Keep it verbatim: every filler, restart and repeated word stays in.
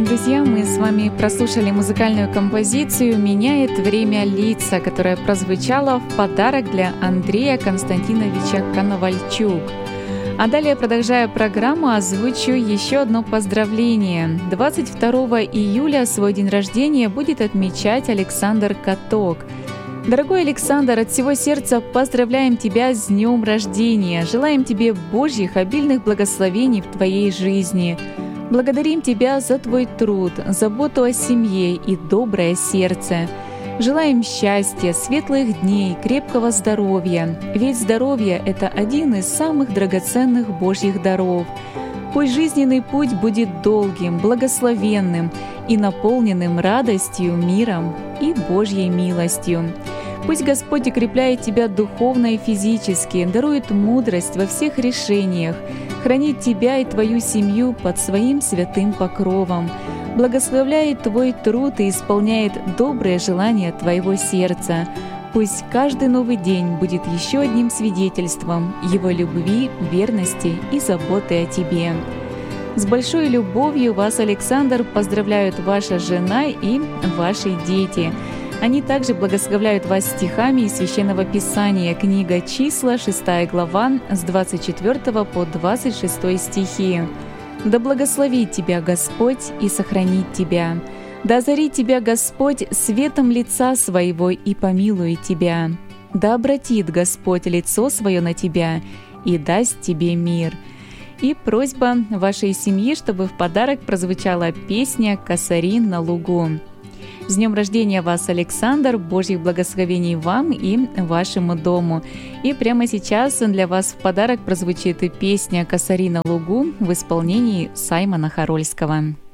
Друзья, мы с вами прослушали музыкальную композицию «Меняет время лица», которая прозвучала в подарок для Андрея Константиновича Коновальчук. А далее, продолжая программу, озвучу еще одно поздравление. двадцать второго июля свой день рождения будет отмечать Александр Каток. Дорогой Александр, от всего сердца поздравляем тебя с днем рождения. Желаем тебе Божьих обильных благословений в твоей жизни. Благодарим тебя за твой труд, заботу о семье и доброе сердце. Желаем счастья, светлых дней, крепкого здоровья. Ведь здоровье – это один из самых драгоценных Божьих даров. Пусть жизненный путь будет долгим, благословенным и наполненным радостью, миром и Божьей милостью. Пусть Господь укрепляет тебя духовно и физически, дарует мудрость во всех решениях, хранит тебя и твою семью под своим святым покровом, благословляет твой труд и исполняет добрые желания твоего сердца. Пусть каждый новый день будет еще одним свидетельством Его любви, верности и заботы о тебе. С большой любовью вас, Александр, поздравляют ваша жена и ваши дети. Они также благословляют вас стихами из Священного Писания, книга «Числа», шестая глава, с двадцать четвёртого по двадцать шестой стихи. «Да благословит тебя Господь и сохранит тебя. Да озарит тебя Господь светом лица своего и помилует тебя. Да обратит Господь лицо свое на тебя и даст тебе мир». И просьба вашей семьи, чтобы в подарок прозвучала песня «Косари на лугу». С днем рождения вас, Александр! Божьих благословений вам и вашему дому! И прямо сейчас для вас в подарок прозвучит песня «Косари на лугу» в исполнении Саймона Харольского.